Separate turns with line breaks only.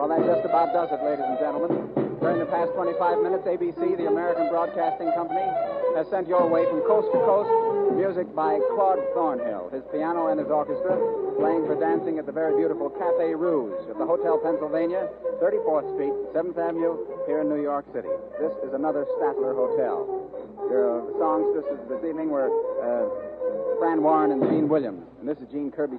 Well, that just about does it, ladies and gentlemen. During the past 25 minutes, ABC, the American Broadcasting Company, has sent your way from coast to coast music by Claude Thornhill, his piano and his orchestra, playing for dancing at the very beautiful Café Rouge at the Hotel Pennsylvania, 34th Street, 7th Avenue, here in New York City. This is another Statler Hotel. Your songs this evening were Fran Warren and Gene Williams, and this is Gene Kirby.